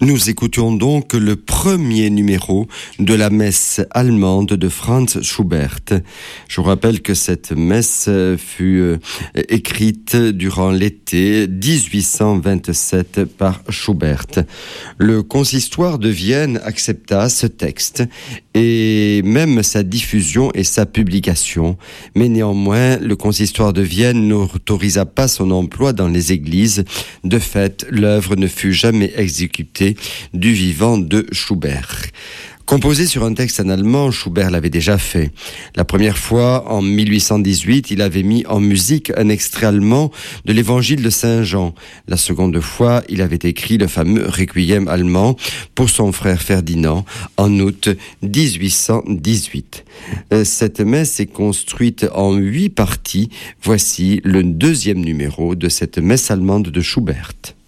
Nous écoutions donc le premier numéro de la messe allemande de Franz Schubert. Je vous rappelle que cette messe fut écrite durant l'été 1827 par Schubert. Le consistoire de Vienne accepta ce texte et même sa diffusion et sa publication. Mais néanmoins, le consistoire de Vienne n'autorisa pas son emploi dans les églises. De fait, l'œuvre ne fut jamais exécutée du vivant de Schubert. Composé sur un texte en allemand, Schubert l'avait déjà fait. La première fois, en 1818, il avait mis en musique un extrait allemand de l'évangile de Saint Jean. La seconde fois, il avait écrit le fameux requiem allemand pour son frère Ferdinand en août 1818. Cette messe est construite en 8 parties. Voici le 2e numéro de cette messe allemande de Schubert.